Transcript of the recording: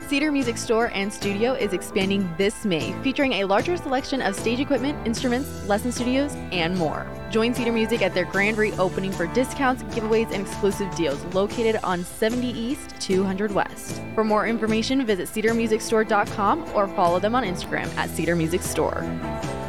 Cedar Music Store and Studio is expanding this May, featuring a larger selection of stage equipment, instruments, lesson studios, and more. Join Cedar Music at their grand reopening for discounts, giveaways, and exclusive deals located on 70 East, 200 West. For more information, visit cedarmusicstore.com or follow them on Instagram at Cedar Music Store.